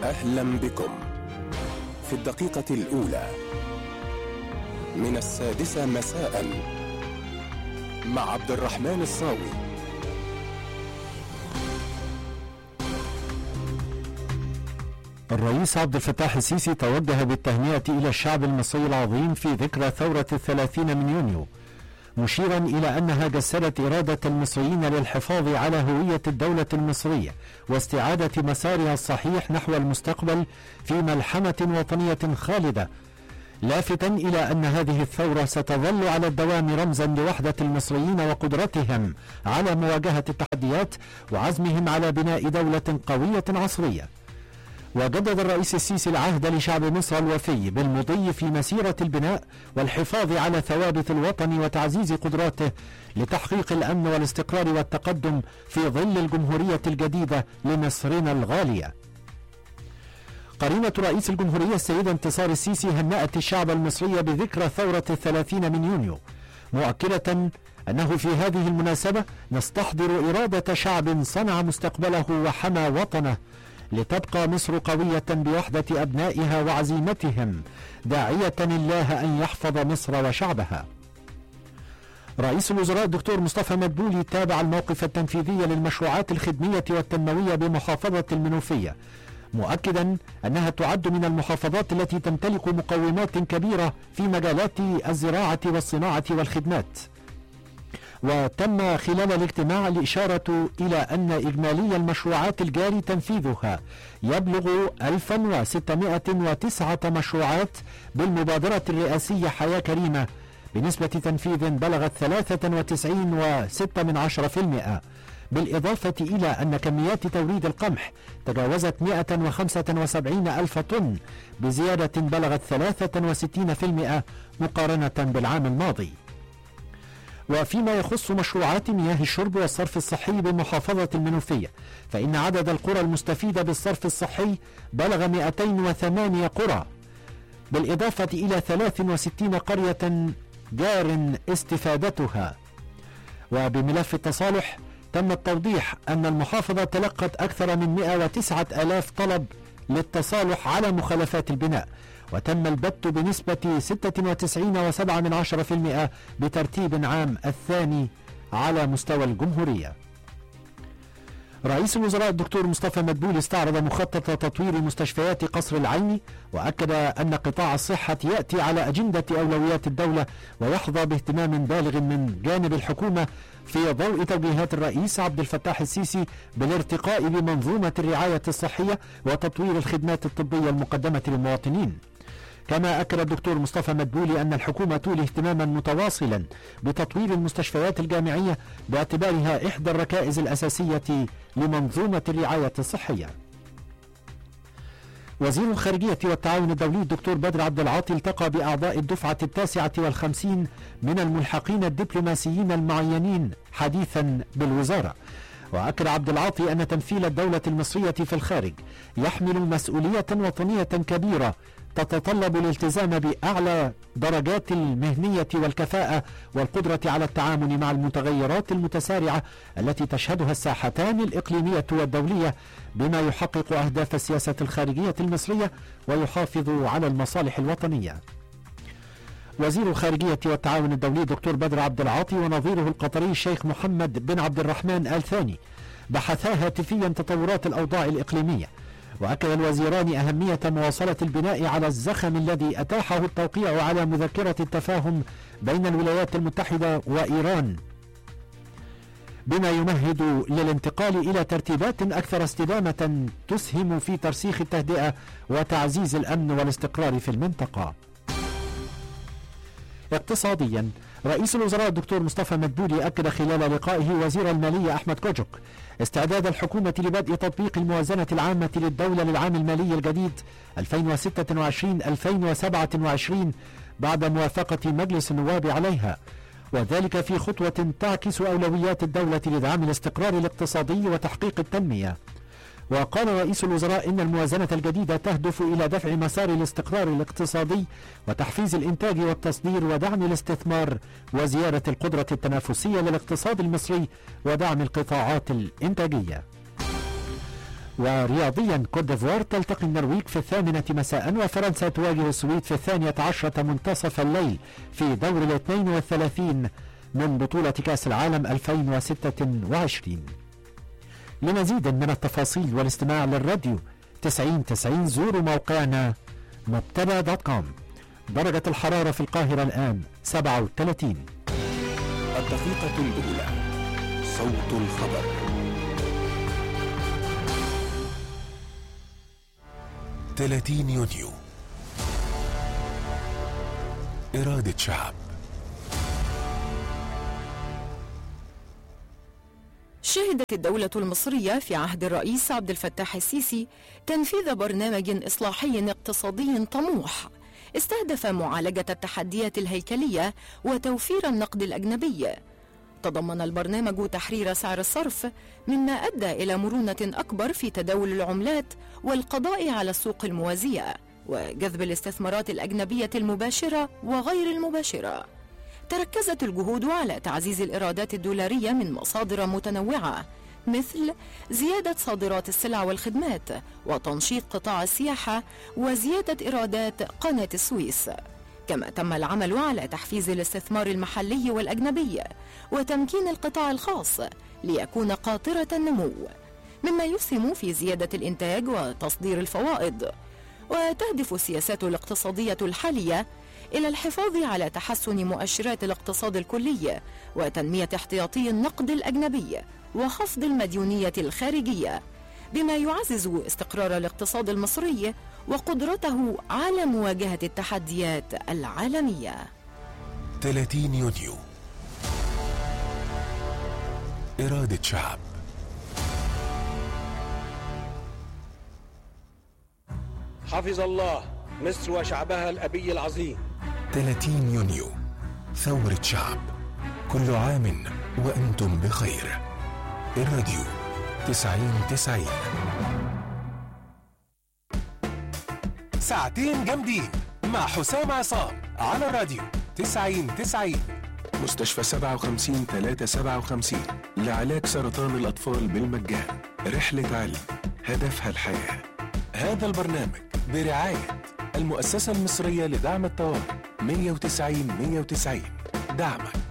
أهلا بكم في الدقيقة الأولى من 6 مساء مع عبد الرحمن الصاوي. الرئيس عبد الفتاح السيسي توجه بالتهنئة إلى الشعب المصري العظيم في ذكرى ثورة 30 من يونيو، مشيرا إلى أنها جسدت إرادة المصريين للحفاظ على هوية الدولة المصرية واستعادة مسارها الصحيح نحو المستقبل في ملحمة وطنية خالدة، لافتا إلى أن هذه الثورة ستظل على الدوام رمزا لوحدة المصريين وقدرتهم على مواجهة التحديات وعزمهم على بناء دولة قوية عصرية. وجدد الرئيس السيسي العهد لشعب مصر الوفي بالمضي في مسيرة البناء والحفاظ على ثوابت الوطن وتعزيز قدراته لتحقيق الأمن والاستقرار والتقدم في ظل الجمهورية الجديدة لمصرنا الغالية. قرينة رئيس الجمهورية السيدة انتصار السيسي هنأت الشعب المصري بذكرى ثورة 30 من يونيو، مؤكدة أنه في هذه المناسبة نستحضر إرادة شعب صنع مستقبله وحمى وطنه لتبقى مصر قوية بوحدة أبنائها وعزيمتهم، داعية الله أن يحفظ مصر وشعبها. رئيس الوزراء الدكتور مصطفى مدبولي تابع الموقف التنفيذي للمشروعات الخدمية والتنموية بمحافظة المنوفية، مؤكدا أنها تعد من المحافظات التي تمتلك مقومات كبيرة في مجالات الزراعة والصناعة والخدمات. وتم خلال الاجتماع الإشارة إلى أن إجمالي المشروعات الجاري تنفيذها يبلغ 1609 مشروعات بالمبادرة الرئاسية حياة كريمة بنسبة تنفيذ بلغت 93.6%، بالإضافة إلى أن كميات توريد القمح تجاوزت 175 ألف طن بزيادة بلغت 63% مقارنة بالعام الماضي. وفيما يخص مشروعات مياه الشرب والصرف الصحي بمحافظة المنوفية، فإن عدد القرى المستفيدة بالصرف الصحي بلغ 208 قرى، بالإضافة إلى 63 قرية جار استفادتها. وبملف التصالح تم التوضيح أن المحافظة تلقت أكثر من 109 آلاف طلب للتصالح على مخالفات البناء، وتم البت بنسبة 96.7% بترتيب عام الثاني على مستوى الجمهورية. رئيس الوزراء الدكتور مصطفى مدبولي استعرض مخطط تطوير مستشفيات قصر العيني، وأكد أن قطاع الصحة يأتي على أجندة أولويات الدولة ويحظى باهتمام بالغ من جانب الحكومة في ضوء توجيهات الرئيس عبد الفتاح السيسي بالارتقاء بمنظومة الرعاية الصحية وتطوير الخدمات الطبية المقدمة للمواطنين. كما أكد الدكتور مصطفى مدبولي أن الحكومة تولي اهتماما متواصلا بتطوير المستشفيات الجامعية باعتبارها إحدى الركائز الأساسية لمنظومة الرعاية الصحية. وزير الخارجية والتعاون الدولي الدكتور بدر عبد العاطي التقى بأعضاء الدفعة 59 من الملحقين الدبلوماسيين المعينين حديثا بالوزارة. وأكد عبد العاطي أن تمثيل الدولة المصرية في الخارج يحمل مسؤولية وطنية كبيرة تتطلب الالتزام بأعلى درجات المهنية والكفاءة والقدرة على التعامل مع المتغيرات المتسارعة التي تشهدها الساحتان الإقليمية والدولية، بما يحقق أهداف السياسة الخارجية المصرية ويحافظ على المصالح الوطنية. وزير الخارجية والتعاون الدولي دكتور بدر عبد العاطي ونظيره القطري الشيخ محمد بن عبد الرحمن آل ثاني بحثا هاتفيا تطورات الأوضاع الإقليمية، وأكد الوزيران أهمية مواصلة البناء على الزخم الذي أتاحه التوقيع على مذكرة التفاهم بين الولايات المتحدة وإيران، بما يمهد للانتقال إلى ترتيبات أكثر استدامة تسهم في ترسيخ التهدئة وتعزيز الأمن والاستقرار في المنطقة. اقتصاديا، رئيس الوزراء الدكتور مصطفى مدبولي أكد خلال لقائه وزير المالية أحمد كوجك استعداد الحكومة لبدء تطبيق الموازنة العامة للدولة للعام المالي الجديد 2026-2027 بعد موافقة مجلس النواب عليها، وذلك في خطوة تعكس أولويات الدولة لدعم الاستقرار الاقتصادي وتحقيق التنمية. وقال رئيس الوزراء إن الموازنة الجديدة تهدف إلى دفع مسار الاستقرار الاقتصادي وتحفيز الإنتاج والتصدير ودعم الاستثمار وزيادة القدرة التنافسية للاقتصاد المصري ودعم القطاعات الإنتاجية. ورياضيا كوت ديفوار تلتقي النرويج في 8 مساء، وفرنسا تواجه السويد في 12 منتصف الليل في دور 32 من بطولة كأس العالم 2026. لمزيد من التفاصيل والاستماع للراديو 90 زوروا موقعنا مبتدا.com. درجة الحرارة في القاهرة الآن 37. الدقيقة الأولى، صوت الخبر. « 30 يونيو، إرادة شعب. شهدت الدولة المصرية في عهد الرئيس عبد الفتاح السيسي تنفيذ برنامج إصلاحي اقتصادي طموح استهدف معالجة التحديات الهيكلية وتوفير النقد الأجنبي. تضمن البرنامج تحرير سعر الصرف، مما أدى إلى مرونة أكبر في تداول العملات والقضاء على السوق الموازية وجذب الاستثمارات الأجنبية المباشرة وغير المباشرة. تركزت الجهود على تعزيز الإيرادات الدولارية من مصادر متنوعة، مثل زيادة صادرات السلع والخدمات وتنشيط قطاع السياحة وزيادة إيرادات قناة السويس. كما تم العمل على تحفيز الاستثمار المحلي والأجنبي وتمكين القطاع الخاص ليكون قاطرة النمو، مما يسهم في زيادة الإنتاج وتصدير الفوائض. وتهدف السياسات الاقتصادية الحالية إلى الحفاظ على تحسن مؤشرات الاقتصاد الكلي وتنمية احتياطي النقد الأجنبي وخفض المديونية الخارجية، بما يعزز استقرار الاقتصاد المصري وقدرته على مواجهة التحديات العالمية. 30 يونيو، إرادة شعب. حفظ الله مصر وشعبها الأبي العظيم. 30 يونيو، ثورة شعب. كل عام وأنتم بخير. الراديو 90. ساعتين جامدين مع حسام عصام على الراديو 90. مستشفى 57-357 لعلاج سرطان الأطفال بالمجان. رحلة علم هدفها الحياة. هذا البرنامج برعاية المؤسسة المصرية لدعم الطوارئ 190. دعمك